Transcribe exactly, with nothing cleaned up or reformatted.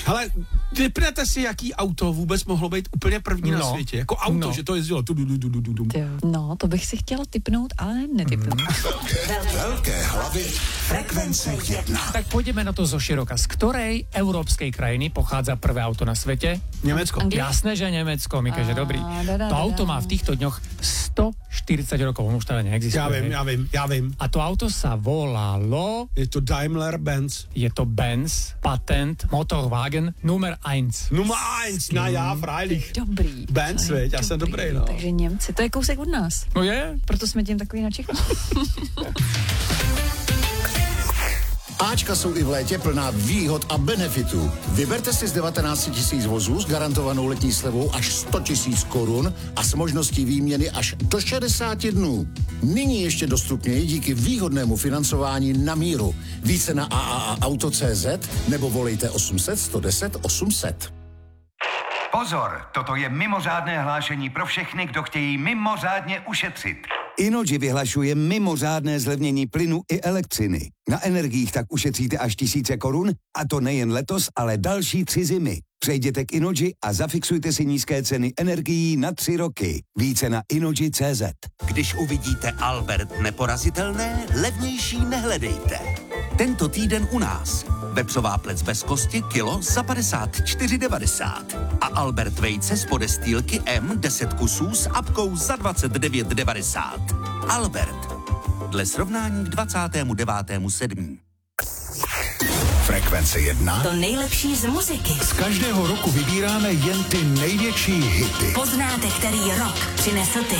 Hele, vypnete si, jaký auto vůbec mohlo být úplně první no. na světě. Jako auto, no. že to jezdilo. Tu, du, du, du, du, du. No, to bych si chtěla tipnout, ale netypnu. Mm. Velké, velké hlavy frekvence jedna. Tak pôjdeme na to zo široka. Z ktorej európskej krajiny pochádza prvé auto na svete? Německo. Anglie? Jasné, že Německo, Mike, že dobrý. Da, da, To da, auto da. má v týchto dňoch sto štyridsať rokov, on už teda neexistuje. Já vím, já vím, já vím. A to auto sa volalo, Je to Daimler-Benz. je to Benz, patent, Motorwagen, Nummer eins. Nummer eins, na já, freilich. Dobrý. Benz, to je veď, já jsem dobrý, no. Takže Němci, to je kousek od nás. No je? Proto jsme tím takový načichli. Ačka jsou i v létě plná výhod a benefitů. Vyberte si z devatenáct tisíc vozů s garantovanou letní slevou až sto tisíc korun a s možností výměny až do šedesáti dnů. Nyní ještě dostupněji díky výhodnému financování na míru. Více na a a a auto tečka cé zet nebo volejte osm set, sto deset, osm set. Pozor, toto je mimořádné hlášení pro všechny, kdo chtějí mimořádně ušetřit. Inoji vyhlašuje mimořádné zlevnění plynu i elektřiny. Na energiích tak ušetříte až tisíce korun, a to nejen letos, ale další tři zimy. Přejděte k Inoji a zafixujte si nízké ceny energií na tři roky. Více na inoji tečka cé zet. Když uvidíte Albert neporazitelné, levnější nehledejte. Tento týden u nás. Vepřová plec bez kosti kilo za padesát čtyři devadesát. A Albert vejce z podestýlky M deset kusů s apkou za dvacet devět devadesát. Albert. Dle srovnání k dvacátému devátému sedmého Frekvence jedna. To nejlepší z muziky. Z každého roku vybíráme jen ty největší hity. Poznáte, který rok přinesl ty.